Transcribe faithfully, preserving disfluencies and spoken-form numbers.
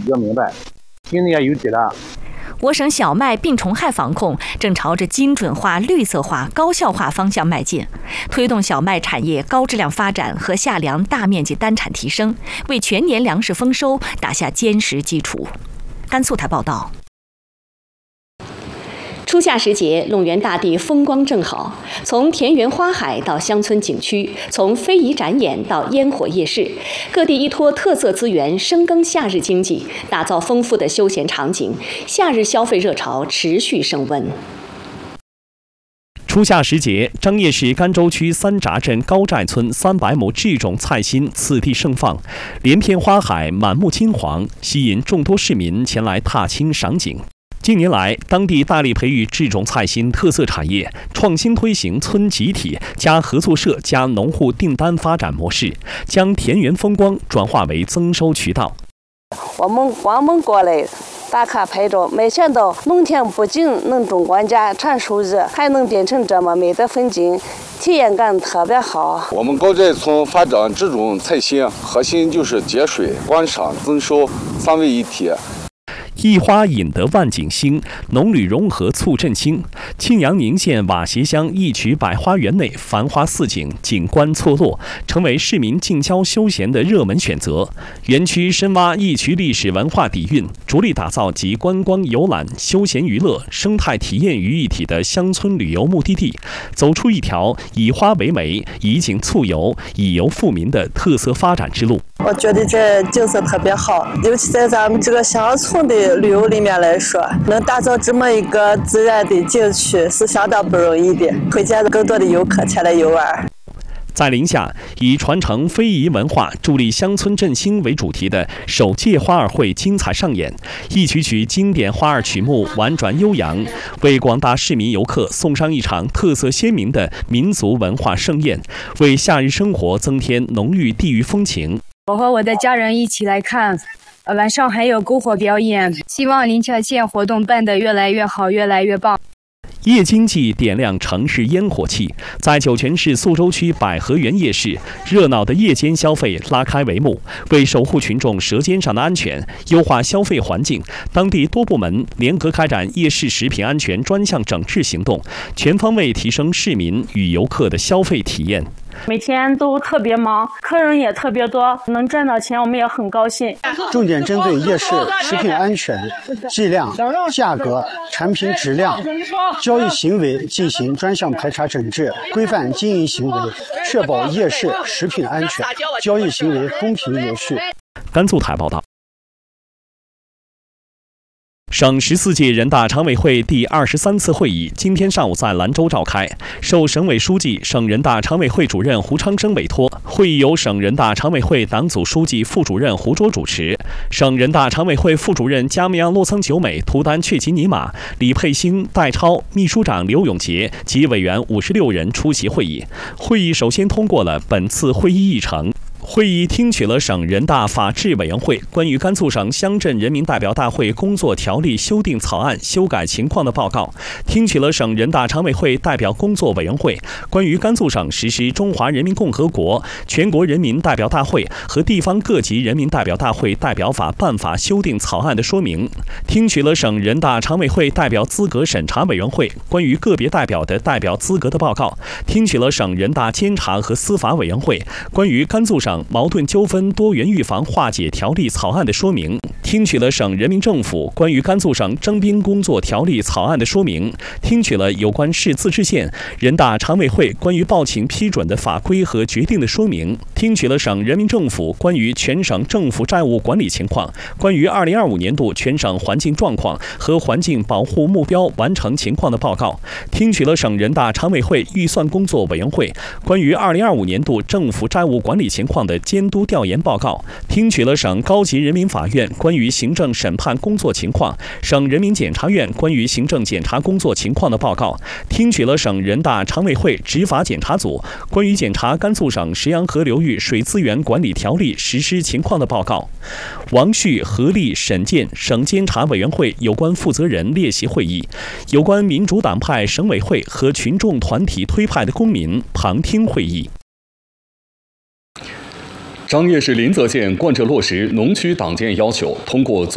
较明白，心里也有底了。 我省小麦病虫害防控正朝着精准化、绿色化、高效化方向迈进，推动小麦产业高质量发展和夏粮大面积单产提升，为全年粮食丰收打下坚实基础。甘肃台报道。初夏时节，陇源大地风光正好，从田园花海到乡村景区，从非遗展演到烟火夜市，各地依托特色资源深耕夏日经济，打造丰富的休闲场景，夏日消费热潮持续升温。 初夏时节，张掖市甘州区三闸镇高寨村三百亩制种菜心此地盛放，连片花海满目金黄，吸引众多市民前来踏青赏景。近年来，当地大力培育制种菜心特色产业，创新推行村集体加合作社加农户订单发展模式，将田园风光转化为增收渠道。 我们光们过来打卡拍照，没想到农田不仅能种庄稼产收入，还能变成这么美的风景，体验感特别好。 我们高寨村发展制种菜心，核心就是节水、观赏、增收三位一体。 一花引得万景兴，农旅融合促振兴。庆阳宁县瓦协乡一曲百花园内繁花似锦，景观错落，成为市民近郊休闲的热门选择。园区深挖一曲历史文化底蕴，着力打造集观光游览、休闲娱乐、生态体验于一体的乡村旅游目的地，走出一条以花为媒、以景促游、以游富民的特色发展之路。 我觉得这景色特别好，尤其在咱们这个乡村的旅游里面来说，能打造这么一个自然的景区是相当不容易的，推荐更多的游客前来游玩。 在临夏，以传承非遗文化、助力乡村振兴为主题的首届花儿会精彩上演，一曲曲经典花儿曲目婉转悠扬，为广大市民游客送上一场特色鲜明的民族文化盛宴，为夏日生活增添浓郁地域风情。 我和我的家人一起来看，呃，晚上还有篝火表演，希望临夏县活动办得越来越好，越来越棒。 夜经济点亮城市烟火气，在酒泉市苏州区百合园夜市，热闹的夜间消费拉开帷幕。为守护群众舌尖上的安全，优化消费环境，当地多部门联合开展夜市食品安全专项整治行动，全方位提升市民与游客的消费体验。 每天都特别忙，客人也特别多，能赚到钱我们也很高兴。 重点针对夜市食品安全、剂量、价格、产品质量、交易行为进行专项排查整治，规范经营行为，确保夜市食品安全、交易行为公平有序。 甘肃台报道。省十四届人大常委会第二十三次会议今天上午在兰州召开，受省委书记、省人大常委会主任胡昌生委托，会议由省人大常委会党组书记、副主任胡卓主持，省人大常委会副主任加梅扬洛桑久美、图丹确吉尼玛、李佩兴、戴超、秘书长刘永杰及委员五十六人出席会议。会议首先通过了本次会议议程。会议听取了省人大法制委员会关于甘肃省乡镇人民代表大会工作条例修订草案修改情况的报告，听取了省人大常委会代表工作委员会关于甘肃省实施《中华人民共和国全国人民代表大会和地方各级人民代表大会代表法办法》修订草案的说明，听取了省人大常委会代表资格审查委员会关于个别代表的代表资格的报告，听取了省人大监察和司法委员会关于甘肃省矛盾纠纷多元预防化解条例草案的说明，听取了省人民政府关于甘肃省征兵工作条例草案的说明，听取了有关市自治县人大常委会关于报请批准的法规和决定的说明，听取了省人民政府关于全省政府债务管理情况、关于二零二五年度全省环境状况和环境保护目标完成情况的报告，听取了省人大常委会预算工作委员会关于二零二五年度政府债务管理情况的监督调研报告，听取了省高级人民法院关于行政审判工作情况、省人民检察院关于行政检察工作情况的报告，听取了省人大常委会执法检察组关于检查甘肃省石洋河流域水资源管理条例实施情况的报告。王旭、何立、沈健省监察委员会有关负责人列席会议，有关民主党派省委会和群众团体推派的公民旁听会议。 张掖市临泽县贯彻落实农区党建要求，通过